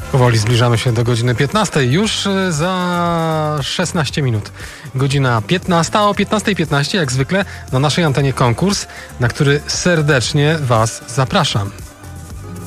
Powoli zbliżamy się do godziny 15. Już za 16 minut. Godzina 15. O 15:15 jak zwykle na naszej antenie konkurs, na który serdecznie Was zapraszam.